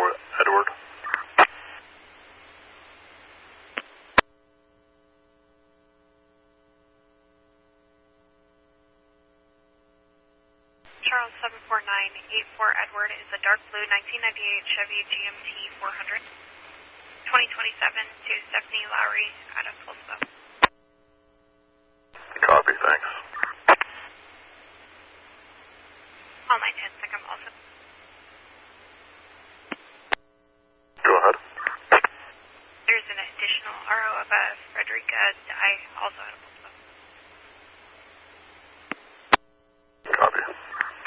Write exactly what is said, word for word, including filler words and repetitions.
four Edward. Charles seven four nine eight four Edward is a dark blue nineteen ninety-eight Chevy G M T four hundred. twenty twenty-seven to Stephanie Lowry out of Tulsa. Copy, thanks. All nine ten second also. Go ahead. There's an additional R O of a Frederica I also out of